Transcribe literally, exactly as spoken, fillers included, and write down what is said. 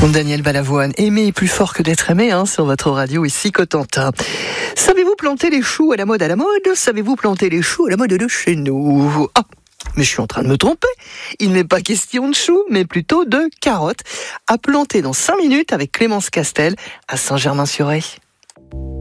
Daniel Balavoine, aimer est plus fort que d'être aimé, hein, sur votre radio ici Cotentin. Savez-vous planter les choux à la mode à la mode? Savez-vous planter les choux à la mode de chez nous? Ah, mais je suis en train de me tromper. Il n'est pas question de choux, mais plutôt de carottes, à planter dans cinq minutes avec Clémence Castel à Saint-Germain-sur-Aie.